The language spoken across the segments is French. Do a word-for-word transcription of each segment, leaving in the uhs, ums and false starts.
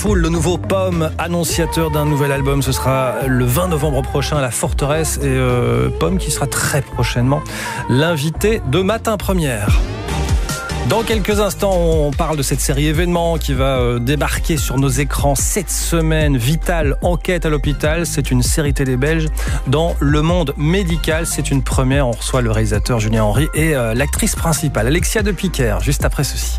foule, le nouveau Pomme, annonciateur d'un nouvel album. Ce sera le vingt novembre prochain à la Forteresse. Et euh, Pomme qui sera très prochainement l'invité de Matin Première. Dans quelques instants, on parle de cette série événement qui va euh, débarquer sur nos écrans cette semaine. Vital, enquête à l'hôpital. C'est une série télé belge dans le monde médical. C'est une première. On reçoit le réalisateur Julien Henry et euh, l'actrice principale, Alexia de Picquer, juste après ceci.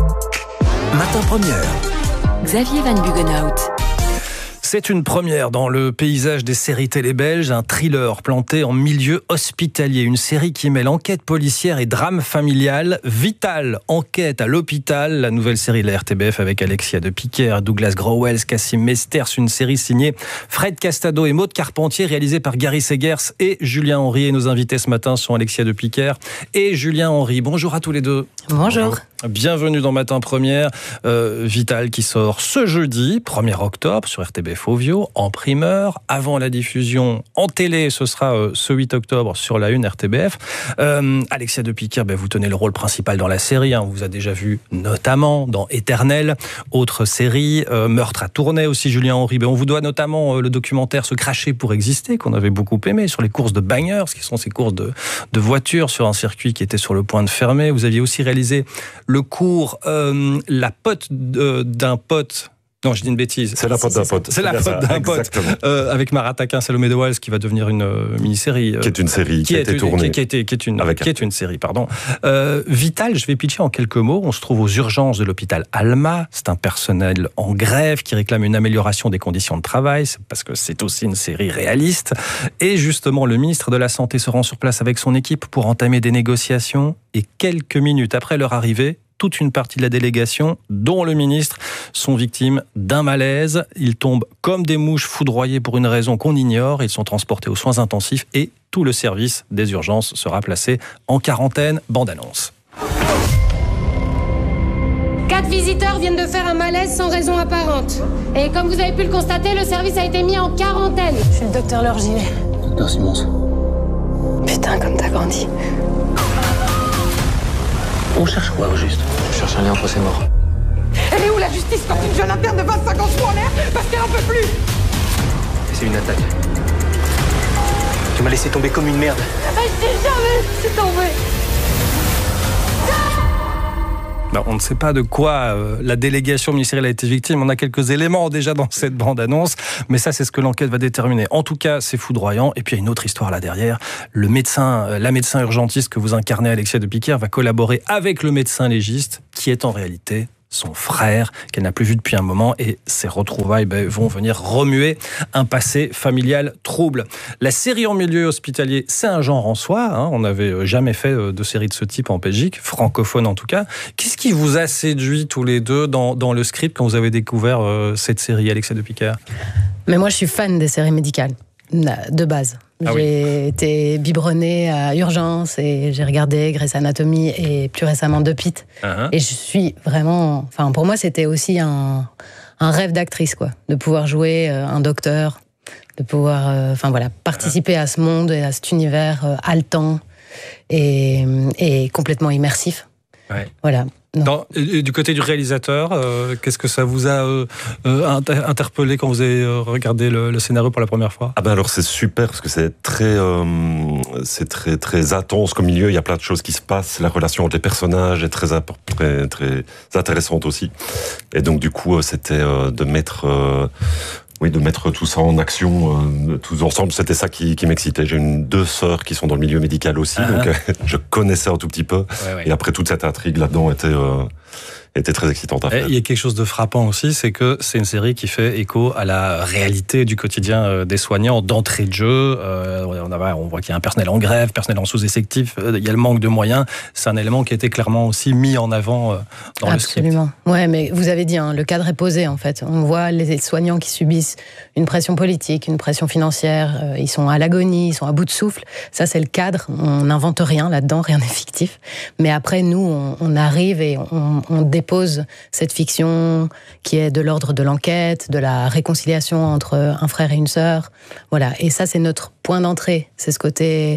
Matin Première. Xavier Van Bugenhout. C'est une première dans le paysage des séries télé belges, un thriller planté en milieu hospitalier. Une série qui mêle enquête policière et drame familial. Vital, enquête à l'hôpital. La nouvelle série de la R T B F avec Alexia de Picquer, Douglas Growels, Cassim Mesters. Une série signée Fred Castado et Maud Carpentier, réalisée par Gary Segers et Julien Henry. Et nos invités ce matin sont Alexia de Picquer et Julien Henry. Bonjour à tous les deux. Bonjour. Bienvenue dans Matin Première. Euh, Vital qui sort ce jeudi, premier octobre, sur R T B F Ovio, en primeur. Avant la diffusion en télé, ce sera euh, ce huit octobre sur la une R T B F. Euh, Alexia de Picquer, ben, vous tenez le rôle principal dans la série. Hein. On vous a déjà vu notamment dans Éternel, autre série. Euh, Meurtre à Tournai aussi, Julien Henry. Ben, on vous doit notamment euh, le documentaire Se cracher pour exister, qu'on avait beaucoup aimé, sur les courses de bangers, qui sont ces courses de, de voitures sur un circuit qui était sur le point de fermer. Vous aviez aussi réalisé le cours euh, La pote d'un pote. Non, je dis une bêtise. C'est la pote d'un pote. C'est la pote d'un pote. Euh, avec Marat Akin, Salomé de Wals, qui va devenir une euh, mini-série. Euh, qui est une série, qui, qui a été tournée. Qui, qui, qui, est une, avec qui est une série, pardon. Euh, Vital, je vais pitcher en quelques mots. On se trouve aux urgences de l'hôpital Alma. C'est un personnel en grève qui réclame une amélioration des conditions de travail. C'est parce que c'est aussi une série réaliste. Et justement, le ministre de la Santé se rend sur place avec son équipe pour entamer des négociations. Et quelques minutes après leur arrivée, toute une partie de la délégation, dont le ministre, sont victimes d'un malaise. Ils tombent comme des mouches foudroyés pour une raison qu'on ignore. Ils sont transportés aux soins intensifs et tout le service des urgences sera placé en quarantaine. Bande annonce. Quatre visiteurs viennent de faire un malaise sans raison apparente. Et comme vous avez pu le constater, le service a été mis en quarantaine. Je suis le docteur Lorginet. Docteur Simons. Putain, comme t'as grandi. On cherche quoi au juste? On cherche un lien entre ces morts. Elle est où la justice quand une jeune interne de vingt-cinq ans se fout en l'air parce qu'elle en peut plus? C'est une attaque. Tu m'as laissé tomber comme une merde. Ah, je t'ai jamais laissé tomber. Ben, on ne sait pas de quoi euh, la délégation ministérielle a été victime. On a quelques éléments déjà dans cette bande-annonce, mais ça, c'est ce que l'enquête va déterminer. En tout cas, c'est foudroyant. Et puis, il y a une autre histoire là derrière. Le médecin, euh, la médecin urgentiste que vous incarnez, Alexia de Picquer, va collaborer avec le médecin légiste, qui est en réalité son frère, qu'elle n'a plus vu depuis un moment, et ces retrouvailles ben, vont venir remuer un passé familial trouble. La série en milieu hospitalier, c'est un genre en soi, hein. On n'avait jamais fait de série de ce type en Belgique, francophone en tout cas. Qu'est-ce qui vous a séduit tous les deux dans, dans le script quand vous avez découvert euh, cette série, Alexia de Picquer? Mais moi, je suis fan des séries médicales, de base. Ah j'ai oui. été biberonnée à Urgence et j'ai regardé Grey's Anatomy et plus récemment The Pitt. Uh-huh. Et je suis vraiment... Enfin, pour moi, c'était aussi un, un rêve d'actrice, quoi. De pouvoir jouer un docteur, de pouvoir euh, enfin, voilà, participer uh-huh. à ce monde et à cet univers euh, haletant et, et complètement immersif. Ouais. Voilà. Dans, du côté du réalisateur, euh, qu'est-ce que ça vous a euh, euh, interpellé quand vous avez euh, regardé le, le scénario pour la première fois? Ah ben alors c'est super parce que c'est très, euh, c'est très très intense comme milieu. Il y a plein de choses qui se passent. La relation entre les personnages est très très très intéressante aussi. Et donc du coup c'était euh, de mettre euh, Oui, de mettre tout ça en action, euh, tous ensemble, c'était ça qui, qui m'excitait. J'ai une, deux sœurs qui sont dans le milieu médical aussi, uh-huh. donc euh, je connaissais un tout petit peu. Ouais, ouais. Et après, toute cette intrigue là-dedans était, euh, était très excitante à faire. Il y a quelque chose de frappant aussi, c'est que c'est une série qui fait écho à la réalité du quotidien des soignants d'entrée de jeu. Euh, on, a, on voit qu'il y a un personnel en grève, personnel en sous-effectif, il y a le manque de moyens. C'est un élément qui a été clairement aussi mis en avant dans Absolument. le script. Absolument. Ouais, mais vous avez dit, hein, le cadre est posé en fait. On voit les soignants qui subissent une pression politique, une pression financière, euh, ils sont à l'agonie, ils sont à bout de souffle. Ça, c'est le cadre. On n'invente rien là-dedans, rien n'est fictif. Mais après, nous, on, on arrive et on, on dépose cette fiction qui est de l'ordre de l'enquête, de la réconciliation entre un frère et une sœur. Voilà. Et ça, c'est notre point d'entrée. C'est ce côté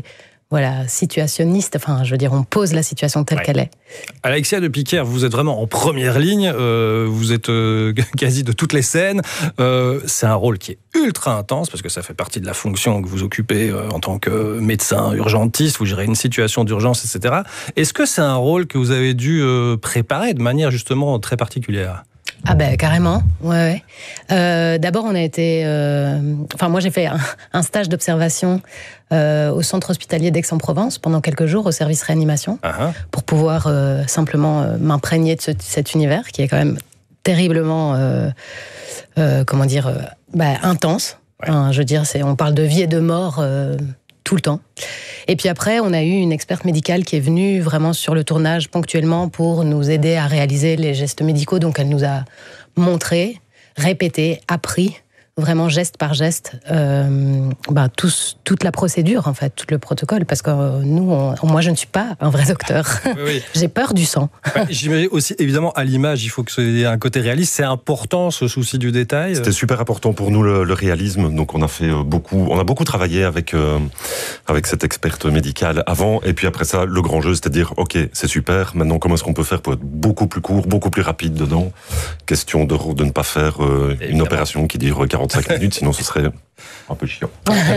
voilà, situationniste. Enfin, je veux dire, on pose la situation telle ouais. qu'elle est. Alexia de Piquer, vous êtes vraiment en première ligne. Euh, vous êtes euh, quasi de toutes les scènes. Euh, c'est un rôle qui est ultra intense parce que ça fait partie de la fonction que vous occupez euh, en tant que médecin urgentiste. Vous gérez une situation d'urgence, et cetera. Est-ce que c'est un rôle que vous avez dû euh, préparer de manière justement très particulière ? Ah ben carrément, ouais. ouais. Euh, d'abord, on a été, euh... enfin moi j'ai fait un, un stage d'observation euh, au centre hospitalier d'Aix-en-Provence pendant quelques jours au service réanimation uh-huh. pour pouvoir euh, simplement euh, m'imprégner de ce, cet univers qui est quand même terriblement, euh, euh, comment dire, euh, bah, intense. Ouais. Enfin, je veux dire, c'est, on parle de vie et de mort. Euh, tout le temps. Et puis après, on a eu une experte médicale qui est venue vraiment sur le tournage ponctuellement pour nous aider à réaliser les gestes médicaux. Donc elle nous a montré, répété, appris, vraiment geste par geste, euh, bah, tous, toute la procédure, en fait, tout le protocole. Parce que euh, nous, on, moi, je ne suis pas un vrai docteur. Oui, oui. J'ai peur du sang. Ouais, j'imagine aussi, évidemment, à l'image, il faut que ce soit un côté réaliste. C'est important, ce souci du détail. C'était super important pour nous, le, le réalisme. Donc, on a fait beaucoup, on a beaucoup travaillé avec, euh, avec cette experte médicale avant. Et puis après ça, le grand jeu, c'était de dire, OK, c'est super. Maintenant, comment est-ce qu'on peut faire pour être beaucoup plus court, beaucoup plus rapide dedans? Question de, de ne pas faire euh, une opération qui dure quarante cinq minutes, sinon ce serait un peu chiant.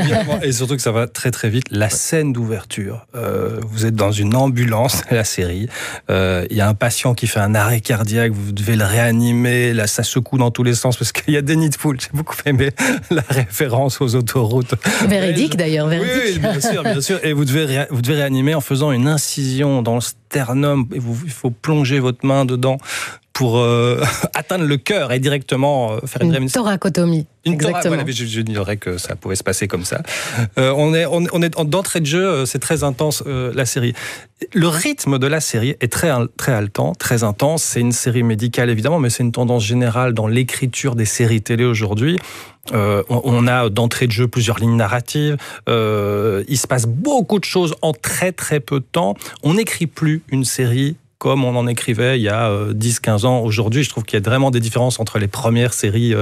Et surtout que ça va très très vite. La scène d'ouverture, euh, vous êtes dans une ambulance, la série, euh, il y a un patient qui fait un arrêt cardiaque, vous devez le réanimer, là ça secoue dans tous les sens parce qu'il y a des nids de poules. J'ai beaucoup aimé la référence aux autoroutes. Véridique d'ailleurs, véridique. Oui, bien sûr, bien sûr. Et vous devez, ré- vous devez réanimer en faisant une incision dans le sternum, et vous, il faut plonger votre main dedans pour euh, atteindre le cœur et directement euh, faire une, une thoracotomie. Une Exactement. Thora, voilà, je, je dirais que ça pouvait se passer comme ça. Euh, on est, on, on est d'entrée de jeu, c'est très intense euh, la série. Le rythme de la série est très, très haletant, très intense. C'est une série médicale évidemment, mais c'est une tendance générale dans l'écriture des séries télé aujourd'hui. Euh, on, on a d'entrée de jeu plusieurs lignes narratives. Euh, il se passe beaucoup de choses en très très peu de temps. On n'écrit plus une série comme on en écrivait il y a dix quinze ans. Aujourd'hui, je trouve qu'il y a vraiment des différences entre les premières séries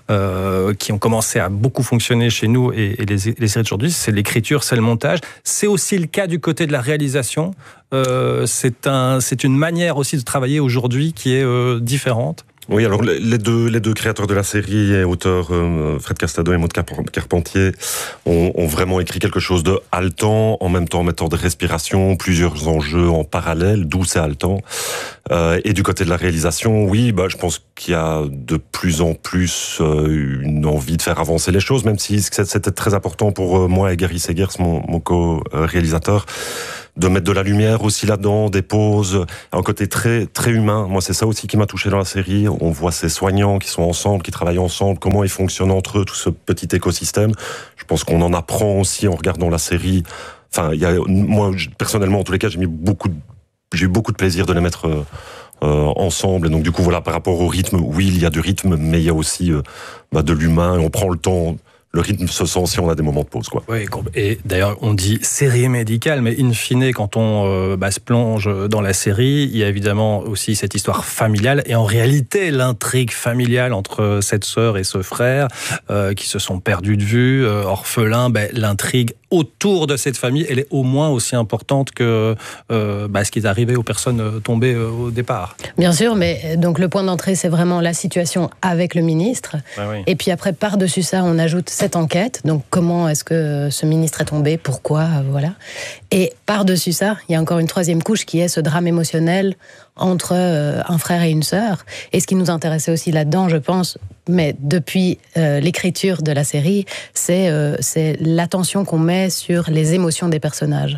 euh, qui ont commencé à beaucoup fonctionner chez nous et, et les, les séries d'aujourd'hui. C'est l'écriture, c'est le montage. C'est aussi le cas du côté de la réalisation. Euh, c'est, un, c'est une manière aussi de travailler aujourd'hui qui est euh, différente. Oui, alors les deux, les deux créateurs de la série et auteurs, euh, Fred Castado et Maud Carpentier, ont, ont vraiment écrit quelque chose de haletant, en même temps en mettant des respirations, plusieurs enjeux en parallèle, d'où c'est haletant. Euh, et du côté de la réalisation, oui, bah, je pense qu'il y a de plus en plus euh, une envie de faire avancer les choses, même si c'était très important pour moi et Gary Segers, mon, mon co-réalisateur, de mettre de la lumière aussi là-dedans, des pauses, un côté très très humain. Moi, c'est ça aussi qui m'a touché dans la série. On voit ces soignants qui sont ensemble, qui travaillent ensemble, comment ils fonctionnent entre eux, tout ce petit écosystème. Je pense qu'on en apprend aussi en regardant la série. Enfin, il y a, moi, personnellement, en tous les cas, j'ai mis beaucoup de, j'ai eu beaucoup de plaisir de les mettre euh, euh, ensemble. Et donc, du coup, voilà, par rapport au rythme, oui, il y a du rythme, mais il y a aussi euh, bah, de l'humain. Et on prend le temps. Le rythme se sent si on a des moments de pause, quoi. Oui, et d'ailleurs, on dit série médicale, mais in fine, quand on euh, bah, se plonge dans la série, il y a évidemment aussi cette histoire familiale, et en réalité, l'intrigue familiale entre cette sœur et ce frère, euh, qui se sont perdus de vue, euh, orphelins, bah, l'intrigue autour de cette famille, elle est au moins aussi importante que euh, bah, ce qui est arrivé aux personnes tombées euh, au départ. Bien sûr, mais donc le point d'entrée, c'est vraiment la situation avec le ministre. Ah oui. Et puis après, par-dessus ça, on ajoute cette enquête. Donc comment est-ce que ce ministre est tombé, pourquoi, voilà. Et par-dessus ça, il y a encore une troisième couche qui est ce drame émotionnel entre euh, un frère et une sœur. Et ce qui nous intéressait aussi là-dedans, je pense, mais depuis euh, l'écriture de la série, c'est, euh, c'est l'attention qu'on met sur les émotions des personnages.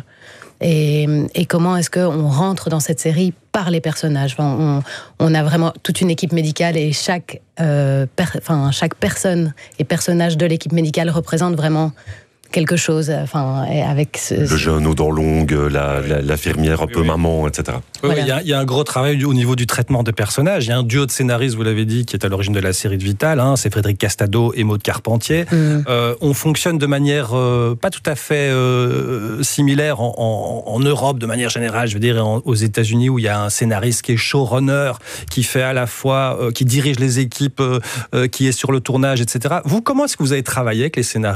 Et, et comment est-ce qu'on rentre dans cette série par les personnages. Enfin, on, on a vraiment toute une équipe médicale et chaque, euh, per, enfin, chaque personne et personnage de l'équipe médicale représente vraiment quelque chose, enfin, avec ce, le jeune aux dents longues, la, la, l'infirmière un oui, peu oui. maman, et cetera. Oui, voilà. il y a, il y a un gros travail au niveau du traitement des personnages. Il y a un duo de scénaristes, vous l'avez dit, qui est à l'origine de la série de Vital. Hein, c'est Frédéric Castado et Maud Carpentier. Mmh. Euh, on fonctionne de manière euh, pas tout à fait euh, similaire en, en, en Europe, de manière générale. Je veux dire, en, aux États-Unis, où il y a un scénariste qui est showrunner, qui fait à la fois, euh, qui dirige les équipes, euh, qui est sur le tournage, et cetera. Vous, comment est-ce que vous avez travaillé avec les scénaristes ?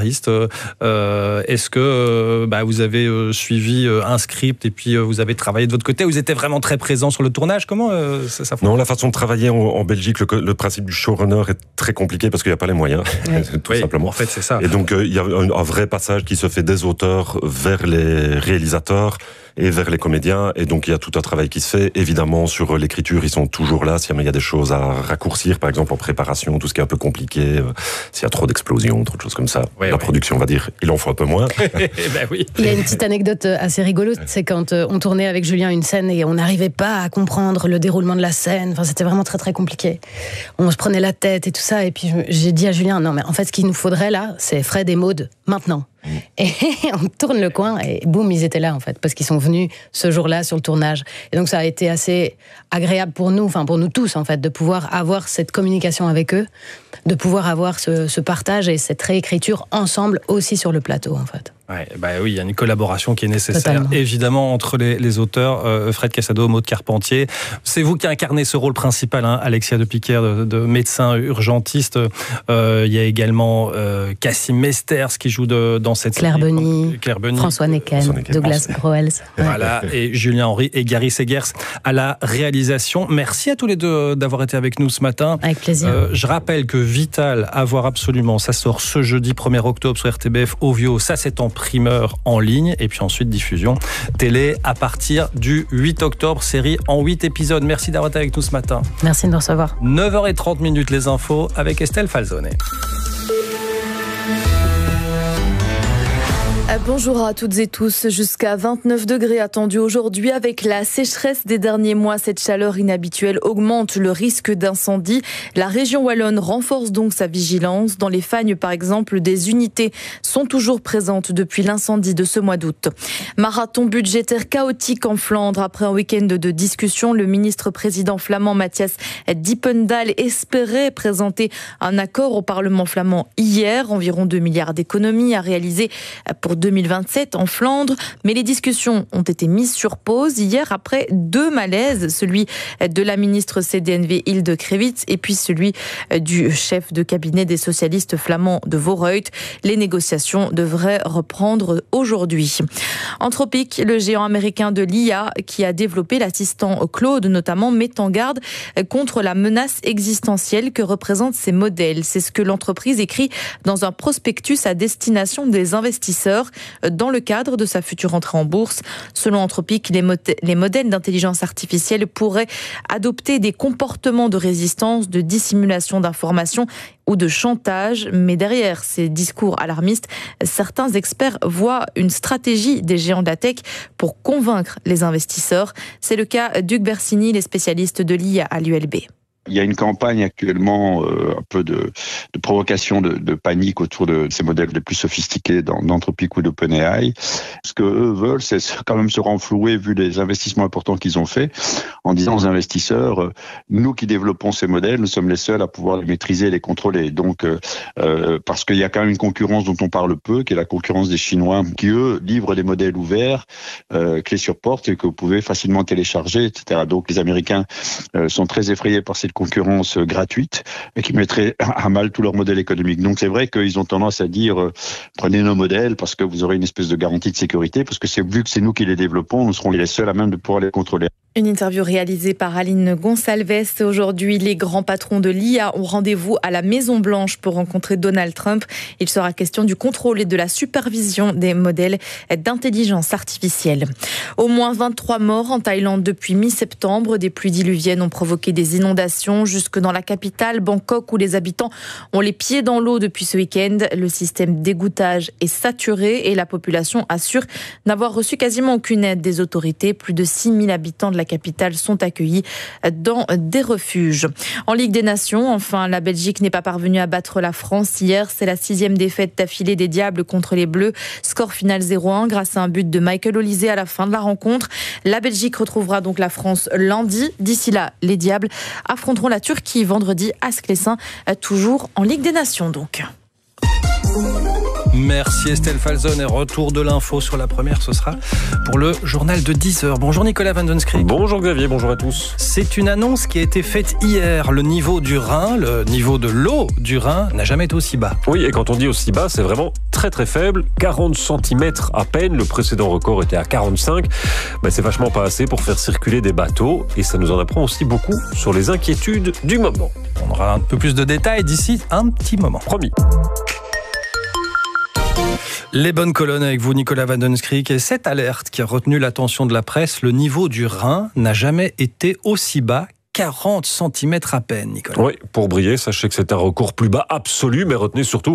euh, Est-ce que euh, bah, vous avez euh, suivi euh, un script et puis euh, vous avez travaillé de votre côté, vous étiez vraiment très présent sur le tournage? Comment euh, ça, ça fonctionne? Non, la façon de travailler en, en Belgique, le, le principe du showrunner est très compliqué parce qu'il n'y a pas les moyens, ouais. tout oui, simplement. En fait, c'est ça. Et donc, euh, il y a un, un vrai passage qui se fait des auteurs vers les réalisateurs et vers les comédiens. Et donc, il y a tout un travail qui se fait. Évidemment, sur l'écriture, ils sont toujours là. Si jamais il y a des choses à raccourcir, par exemple en préparation, tout ce qui est un peu compliqué, euh, s'il y a trop d'explosions, trop de choses comme ça, oui, la oui. production, on va dire, il en faut un peu moins. ben oui. Il y a une petite anecdote assez rigolote, c'est quand on tournait avec Julien une scène et on n'arrivait pas à comprendre le déroulement de la scène. Enfin, c'était vraiment très très compliqué. On se prenait la tête et tout ça. Et puis j'ai dit à Julien, non mais en fait, ce qu'il nous faudrait là, c'est Fred et Maud maintenant. Et on tourne le coin et boum, ils étaient là en fait, parce qu'ils sont venus ce jour-là sur le tournage. Et donc ça a été assez agréable pour nous, enfin pour nous tous en fait, de pouvoir avoir cette communication avec eux, de pouvoir avoir ce, ce partage et cette réécriture ensemble aussi sur le plateau en fait. Ouais, bah oui, il y a une collaboration qui est nécessaire, Totalement. Évidemment, entre les, les auteurs, euh, Fred Castado, Maud Carpentier. C'est vous qui incarnez ce rôle principal, hein, Alexia de Piquer, de, de médecin urgentiste. Euh, il y a également euh, Cassim Mesters qui joue de, dans cette Claire série. Bonny, Claire Bonny, François Necken, Douglas Groels. Voilà, et Julien Henry et Gary Segers à la réalisation. Merci à tous les deux d'avoir été avec nous ce matin. Avec plaisir. Euh, je rappelle que Vital, à voir absolument, ça sort ce jeudi premier octobre sur R T B F Ovio. Ça, c'est en primeur en ligne et puis ensuite diffusion télé à partir du huit octobre, série en huit épisodes. Merci d'avoir été avec nous ce matin. Merci de nous recevoir. neuf heures trente les infos avec Estelle Falzone. Bonjour à toutes et tous. Jusqu'à vingt-neuf degrés attendus aujourd'hui. Avec la sécheresse des derniers mois, cette chaleur inhabituelle augmente le risque d'incendie. La région wallonne renforce donc sa vigilance. Dans les Fagnes, par exemple, des unités sont toujours présentes depuis l'incendie de ce mois d'août. Marathon budgétaire chaotique en Flandre. Après un week-end de discussion, le ministre-président flamand Matthias Dippendal espérait présenter un accord au Parlement flamand hier. Environ deux milliards d'économies à réaliser pour deux mille vingt-sept en Flandre, mais les discussions ont été mises sur pause hier après deux malaises, celui de la ministre C D N V Hilde Krevits et puis celui du chef de cabinet des socialistes flamands de Voorhout. Les négociations devraient reprendre aujourd'hui. Anthropic, le géant américain de l'I A qui a développé l'assistant Claude notamment, met en garde contre la menace existentielle que représentent ces modèles. C'est ce que l'entreprise écrit dans un prospectus à destination des investisseurs dans le cadre de sa future entrée en bourse. Selon Anthropic, les, mod- les modèles d'intelligence artificielle pourraient adopter des comportements de résistance, de dissimulation d'informations ou de chantage. Mais derrière ces discours alarmistes, certains experts voient une stratégie des géants de la tech pour convaincre les investisseurs. C'est le cas d'Hugues Bersini, les spécialistes de l'I A à l'U L B. Il y a une campagne actuellement, euh, un peu de, de provocation, de, de panique autour de ces modèles les plus sophistiqués d'Anthropic ou d'OpenAI. Ce que eux veulent, c'est quand même se renflouer vu les investissements importants qu'ils ont faits, en disant aux investisseurs, euh, nous qui développons ces modèles, nous sommes les seuls à pouvoir les maîtriser et les contrôler. Donc, euh, euh, parce qu'il y a quand même une concurrence dont on parle peu, qui est la concurrence des Chinois, qui eux livrent des modèles ouverts, euh, clés sur porte, et que vous pouvez facilement télécharger, et cetera. Donc, les Américains euh, sont très effrayés par cette concurrence gratuite et qui mettrait à mal tout leur modèle économique. Donc c'est vrai qu'ils ont tendance à dire euh, prenez nos modèles parce que vous aurez une espèce de garantie de sécurité, parce que c'est vu que c'est nous qui les développons, nous serons les seuls à même de pouvoir les contrôler. Une interview réalisée par Aline Gonçalves. Aujourd'hui, les grands patrons de l'I A ont rendez-vous à la Maison-Blanche pour rencontrer Donald Trump. Il sera question du contrôle et de la supervision des modèles d'intelligence artificielle. Au moins vingt-trois morts en Thaïlande depuis mi-septembre. Des pluies diluviennes ont provoqué des inondations jusque dans la capitale, Bangkok, où les habitants ont les pieds dans l'eau depuis ce week-end. Le système d'égouttage est saturé et la population assure n'avoir reçu quasiment aucune aide des autorités. Plus de six mille habitants de la capitale sont accueillis dans des refuges. En Ligue des Nations, enfin, la Belgique n'est pas parvenue à battre la France hier. C'est la sixième défaite d'affilée des Diables contre les Bleus. Score final zéro un grâce à un but de Michael Olise à la fin de la rencontre. La Belgique retrouvera donc la France lundi. D'ici là, les Diables affronteront la Turquie vendredi à Sclessin, toujours en Ligue des Nations donc. Merci Estelle Falzon et retour de l'info sur la première, ce sera pour le journal de dix heures. Bonjour Nicolas Van Den Skrik. Bonjour Xavier, bonjour à tous. C'est une annonce qui a été faite hier. Le niveau du Rhin, le niveau de l'eau du Rhin n'a jamais été aussi bas. Oui, et quand on dit aussi bas, c'est vraiment très très faible. quarante centimètres à peine, le précédent record était à quarante-cinq. Ben, c'est vachement pas assez pour faire circuler des bateaux et ça nous en apprend aussi beaucoup sur les inquiétudes du moment. On aura un peu plus de détails d'ici un petit moment. Promis. Les bonnes colonnes avec vous, Nicolas Van Den Skrik. Et cette alerte qui a retenu l'attention de la presse, le niveau du Rhin n'a jamais été aussi bas. quarante centimètres à peine, Nicolas. Oui, pour briller, sachez que c'est un record plus bas absolu, mais retenez surtout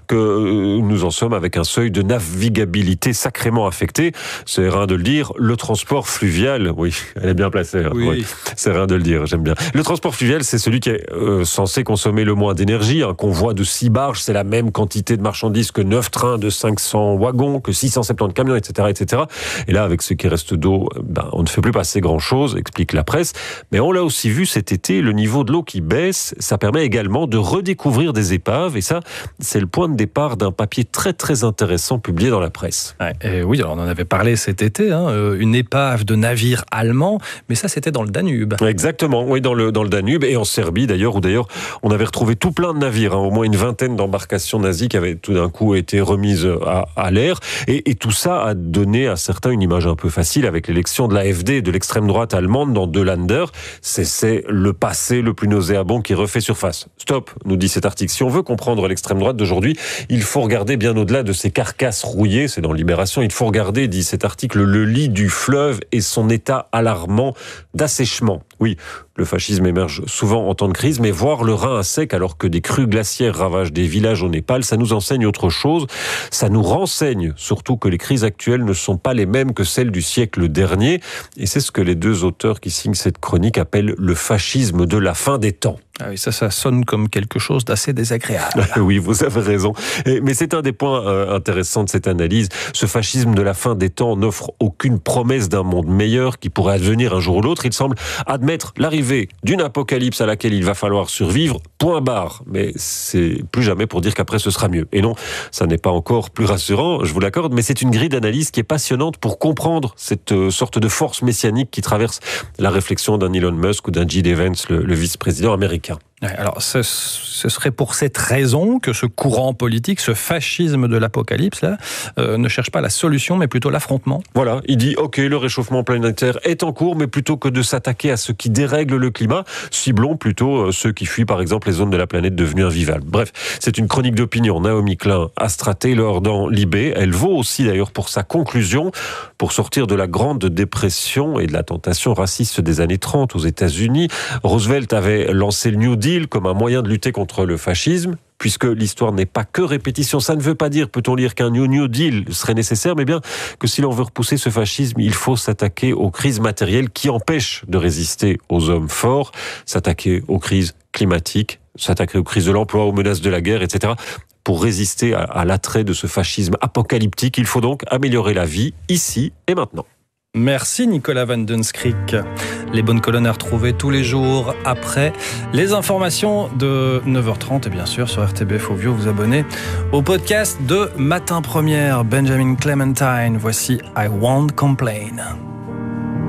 que nous en sommes avec un seuil de navigabilité sacrément affecté. C'est rien de le dire. Le transport fluvial, oui, elle est bien placée. Hein, oui. oui. C'est rien de le dire, j'aime bien. Le transport fluvial, c'est celui qui est euh, censé consommer le moins d'énergie. Un convoi de six barges, c'est la même quantité de marchandises que neuf trains de cinq cents wagons, que six cent soixante-dix camions, et cetera, et cetera. Et là, avec ce qui reste d'eau, ben, on ne fait plus passer grand-chose, explique la presse. Mais on l'a aussi vu cet été, le niveau de l'eau qui baisse, ça permet également de redécouvrir des épaves, et ça, c'est le point de départ d'un papier très très intéressant publié dans la presse. Ouais, et oui, alors on en avait parlé cet été, hein, une épave de navire allemand, mais ça c'était dans le Danube. Exactement, oui, dans le, dans le Danube, et en Serbie d'ailleurs, où d'ailleurs on avait retrouvé tout plein de navires, hein, au moins une vingtaine d'embarcations nazies qui avaient tout d'un coup été remises à, à l'air, et, et tout ça a donné à certains une image un peu facile avec l'élection de l'A F D, de l'extrême droite allemande dans deux Länder. C'est C'est le passé le plus nauséabond qui refait surface. Stop, nous dit cet article. Si on veut comprendre l'extrême droite d'aujourd'hui, il faut regarder bien au-delà de ces carcasses rouillées, c'est dans Libération, il faut regarder, dit cet article, le lit du fleuve et son état alarmant d'assèchement. Oui, le fascisme émerge souvent en temps de crise, mais voir le Rhin à sec alors que des crues glaciaires ravagent des villages au Népal, ça nous enseigne autre chose. Ça nous renseigne surtout que les crises actuelles ne sont pas les mêmes que celles du siècle dernier. Et c'est ce que les deux auteurs qui signent cette chronique appellent le fascisme de la fin des temps. Ah oui, ça, ça sonne comme quelque chose d'assez désagréable. Oui, vous avez raison. Mais c'est un des points intéressants de cette analyse. Ce fascisme de la fin des temps n'offre aucune promesse d'un monde meilleur qui pourrait advenir un jour ou l'autre. Il semble admettre l'arrivée d'une apocalypse à laquelle il va falloir survivre, point barre. Mais c'est plus jamais pour dire qu'après ce sera mieux. Et non, ça n'est pas encore plus rassurant, je vous l'accorde, mais c'est une grille d'analyse qui est passionnante pour comprendre cette sorte de force messianique qui traverse la réflexion d'un Elon Musk ou d'un J D Vance, le, le vice-président américain. Alors, ce, ce serait pour cette raison que ce courant politique, ce fascisme de l'apocalypse, là, euh, ne cherche pas la solution, mais plutôt l'affrontement. Voilà, il dit, ok, le réchauffement planétaire est en cours, mais plutôt que de s'attaquer à ce qui dérègle le climat, ciblons plutôt ceux qui fuient, par exemple, les zones de la planète devenues invivables. Bref, c'est une chronique d'opinion. Naomi Klein, Astra Taylor dans Libé. Elle vaut aussi, d'ailleurs, pour sa conclusion, pour sortir de la grande dépression et de la tentation raciste des années trente aux États-Unis. Roosevelt avait lancé le New Deal comme un moyen de lutter contre le fascisme, puisque l'histoire n'est pas que répétition. Ça ne veut pas dire, peut-on lire, qu'un New New Deal serait nécessaire, mais bien que si l'on veut repousser ce fascisme, il faut s'attaquer aux crises matérielles qui empêchent de résister aux hommes forts, s'attaquer aux crises climatiques, s'attaquer aux crises de l'emploi, aux menaces de la guerre, et cetera. Pour résister à, à l'attrait de ce fascisme apocalyptique, il faut donc améliorer la vie ici et maintenant. Merci Nicolas Van Den Skrik. Les bonnes colonnes à retrouver tous les jours après les informations de neuf heures trente et bien sûr sur R T B F Ovio, vous abonnez au podcast de Matin Première. Benjamin Clementine, voici I Won't Complain.